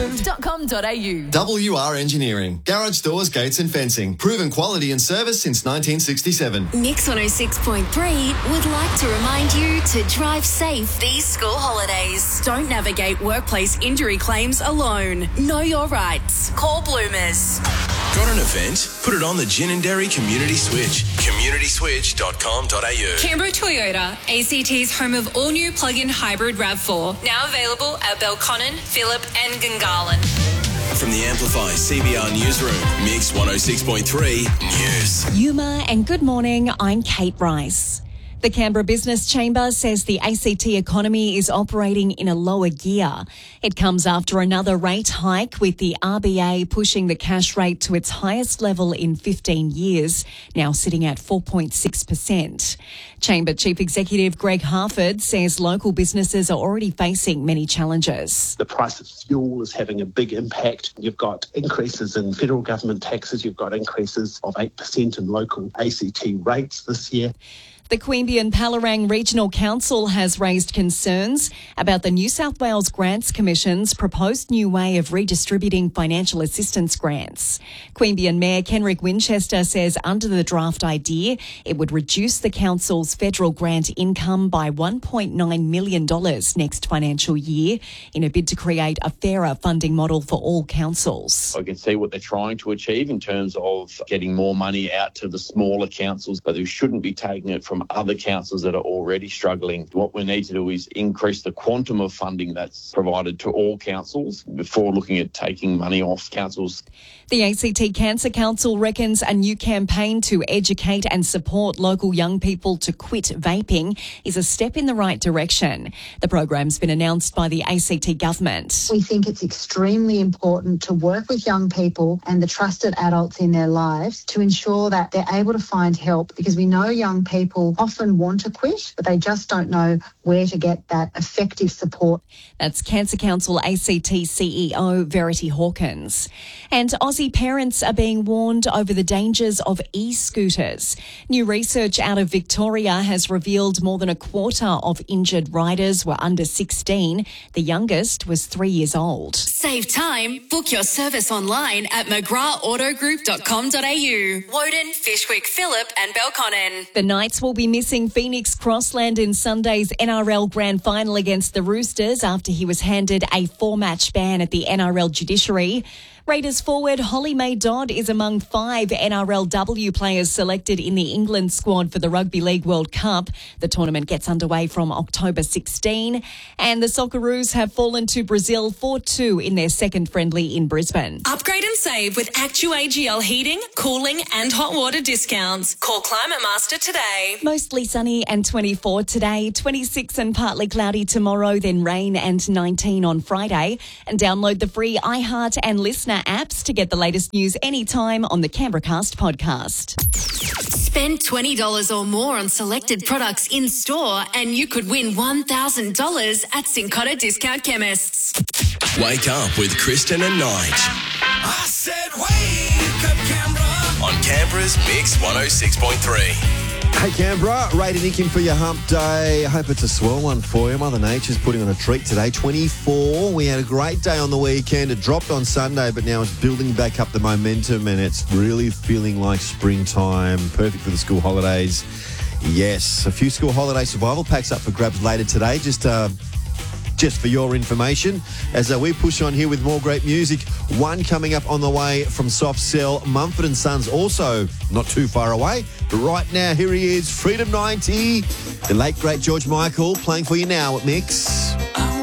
canberraroad.com.au. WR Engineering. Garage doors, gates and fencing. Proven quality and service since 1967. Mix 106.3 would like to remind you to drive safe these school holidays. Don't navigate workplace injury claims alone. Know your rights. Call Bloomers. Got an event? Put it on the Ginninderry Community Switch. communityswitch.com.au. Canberra Toyota, ACT's home of all-new plug-in hybrid RAV4. Now available at Belconnen, Phillip and Gungahlin. From the Amplify CBR Newsroom, Mix 106.3 News. Yuma and good morning, I'm Kate Rice. The Canberra Business Chamber says the ACT economy is operating in a lower gear. It comes after another rate hike, with the RBA pushing the cash rate to its highest level in 15 years, now sitting at 4.6%. Chamber Chief Executive Greg Harford says local businesses are already facing many challenges. The price of fuel is having a big impact. You've got increases in federal government taxes. You've got increases of 8% in local ACT rates this year. The Queanbeyan-Palorang Regional Council has raised concerns about the New South Wales Grants Commission's proposed new way of redistributing financial assistance grants. Queanbeyan Mayor Kenrick Winchester says under the draft idea, it would reduce the council's federal grant income by $1.9 million next financial year in a bid to create a fairer funding model for all councils. I can see what they're trying to achieve in terms of getting more money out to the smaller councils, but they shouldn't be taking it from other councils that are already struggling. What we need to do is increase the quantum of funding that's provided to all councils before looking at taking money off councils. The ACT Cancer Council reckons a new campaign to educate and support local young people to quit vaping is a step in the right direction. The program's been announced by the ACT government. We think it's extremely important to work with young people and the trusted adults in their lives to ensure that they're able to find help, because we know young people often want to quit, but they just don't know where to get that effective support. That's Cancer Council ACT CEO Verity Hawkins. And Aussie parents are being warned over the dangers of e-scooters. New research out of Victoria has revealed more than a quarter of injured riders were under 16. The youngest was 3 years old. Save time. Book your service online at mcgrathautogroup.com.au. Woden, Fishwick, Phillip and Belconnen. The Knights will be missing Phoenix Crossland in Sunday's NRL Grand Final against the Roosters after he was handed a 4-match ban at the NRL judiciary. Raiders forward Holly May Dodd is among 5 NRLW players selected in the England squad for the Rugby League World Cup. The tournament gets underway from October 16. And the Socceroos have fallen to Brazil 4-2 in their second friendly in Brisbane. Upgrade and save with ActuAGL heating, cooling and hot water discounts. Call Climate Master today. Mostly sunny and 24 today, 26 and partly cloudy tomorrow, then rain and 19 on Friday. And download the free iHeart and Listener apps to get the latest news anytime on the CanberraCast podcast. Spend $20 or more on selected products in store and you could win $1,000 at Cincotta Discount Chemists. Wake up with Kristen and Nige. I said wake up, Canberra. On Canberra's Mix 106.3. Hey Canberra, Ray and Nick in for your hump day. I hope it's a swell one for you. Mother Nature's putting on a treat today, 24. We had a great day on the weekend. It dropped on Sunday, but now it's building back up the momentum and it's really feeling like springtime. Perfect for the school holidays. Yes, a few school holiday survival packs up for grabs later today. Just for your information, as we push on here with more great music. One coming up on the way from Soft Cell, Mumford & Sons, also not too far away. But right now, here he is, Freedom 90, the late, great George Michael, playing for you now at Mix.